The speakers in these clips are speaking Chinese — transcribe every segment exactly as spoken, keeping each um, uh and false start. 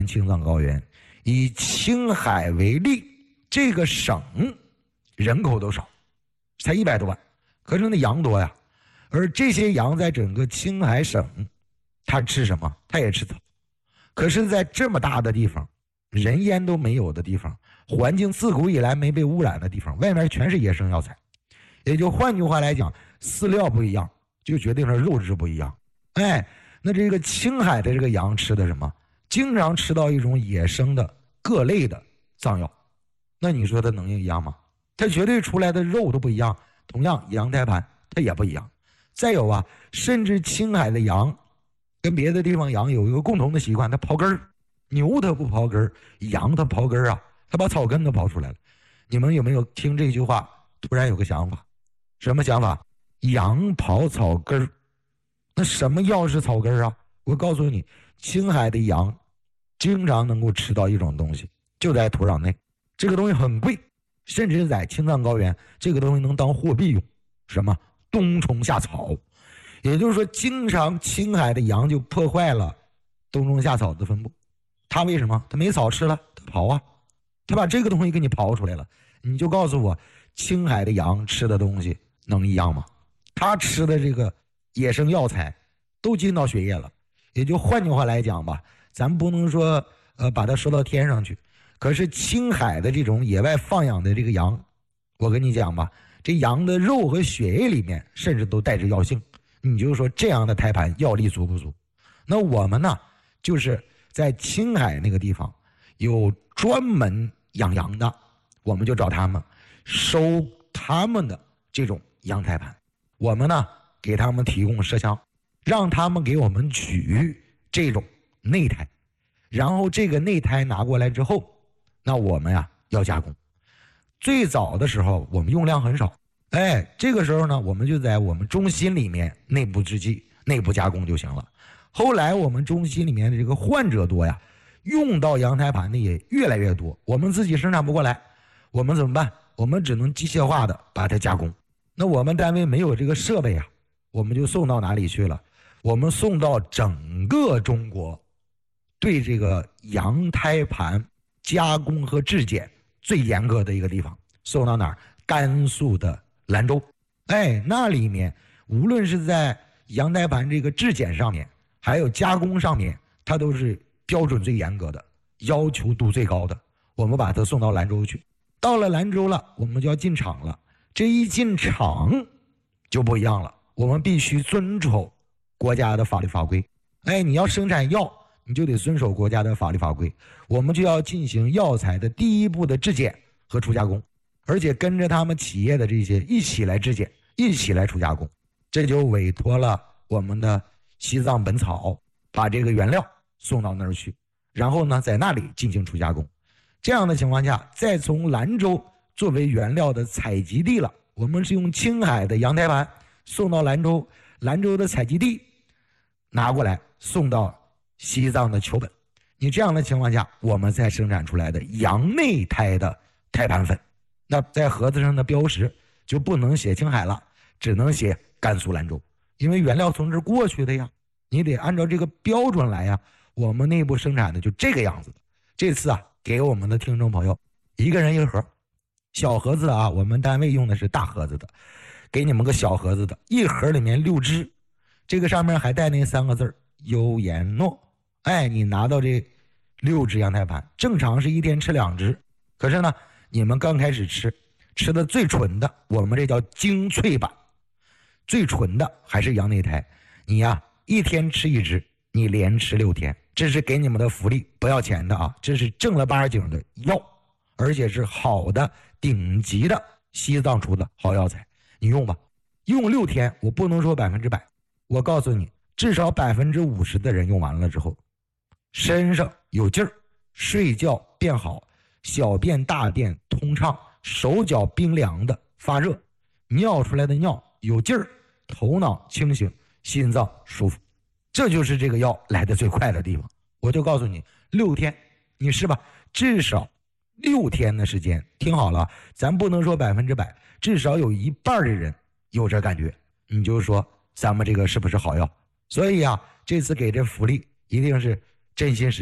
青藏高原，以青海为例，这个省人口都少，才一百多万，可是那羊多呀。而这些羊在整个青海省，它吃什么？它也吃草。可是在这么大的地方，人烟都没有的地方，环境自古以来没被污染的地方，外面全是野生药材。也就换句话来讲，饲料不一样，就决定了肉质不一样。哎，那这个青海的这个羊吃的什么？经常吃到一种野生的各类的藏药，那你说它能一样吗？它绝对出来的肉都不一样。同样，羊胎盘它也不一样。再有啊，甚至青海的羊跟别的地方羊有一个共同的习惯，它刨根儿。牛它不刨根儿，羊它刨根儿啊，它把草根都刨出来了。你们有没有听这句话突然有个想法？什么想法？羊刨草根儿。那什么药是草根儿啊？我告诉你，青海的羊经常能够吃到一种东西，就在土壤内。这个东西很贵，甚至在青藏高原，这个东西能当货币用。什么？冬虫夏草。也就是说，经常青海的羊就破坏了冬虫夏草的分布。它为什么？它没草吃了，它刨啊，它把这个东西给你刨出来了。你就告诉我，青海的羊吃的东西能一样吗？它吃的这个野生药材都进到血液了。也就换句话来讲吧，咱不能说呃把它说到天上去。可是青海的这种野外放养的这个羊，我跟你讲吧，这羊的肉和血液里面甚至都带着药性。你就说这样的胎盘药力足不足？那我们呢，就是在青海那个地方有专门养羊的，我们就找他们收他们的这种羊胎盘，我们呢给他们提供麝香，让他们给我们取这种内胎，然后这个内胎拿过来之后，那我们呀要加工。最早的时候我们用量很少，哎，这个时候呢我们就在我们中心里面内部制剂内部加工就行了。后来我们中心里面的这个患者多呀，用到羊胎盘的也越来越多，我们自己生产不过来，我们怎么办？我们只能机械化的把它加工。那我们单位没有这个设备啊，我们就送到哪里去了？我们送到整个中国对这个羊胎盘加工和质检最严格的一个地方，送到哪儿？甘肃的兰州。哎，那里面无论是在羊胎盘这个质检上面，还有加工上面，它都是标准最严格的，要求度最高的。我们把它送到兰州去，到了兰州了，我们就要进厂了。这一进厂就不一样了，我们必须遵守国家的法律法规。哎，你要生产药，你就得遵守国家的法律法规。我们就要进行药材的第一步的质检和初加工，而且跟着他们企业的这些一起来质检，一起来初加工。这就委托了我们的西藏本草把这个原料送到那儿去，然后呢在那里进行初加工。这样的情况下，再从兰州作为原料的采集地了，我们是用青海的羊胎盘送到兰州，兰州的采集地拿过来送到西藏的球本。你这样的情况下，我们再生产出来的羊内胎的胎盘粉，那在盒子上的标识就不能写青海了，只能写甘肃兰州，因为原料从这儿过去的呀，你得按照这个标准来呀。我们内部生产的就这个样子的。这次啊，给我们的听众朋友一个人一盒，小盒子啊，我们单位用的是大盒子的，给你们个小盒子的，一盒里面六支，这个上面还带那三个字优颜诺。哎，你拿到这六支羊胎盘，正常是一天吃两支，可是呢，你们刚开始吃，吃的最纯的，我们这叫精粹版，最纯的还是羊内胎，你呀一天吃一支，你连吃六天，这是给你们的福利，不要钱的啊，这是正儿八经的药，而且是好的顶级的西藏出的好药材，你用吧，用六天，我不能说百分之百，我告诉你，至少百分之五十的人用完了之后，身上有劲儿，睡觉变好，小便大便通畅，手脚冰凉的发热，尿出来的尿有劲儿，头脑清醒，心脏舒服。这就是这个药来的最快的地方。我就告诉你，六天你试吧，至少六天的时间，听好了，咱不能说百分之百，至少有一半的人有这感觉，你就说咱们这个是不是好药？所以啊，这次给这福利一定是真心实意的，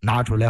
拿出来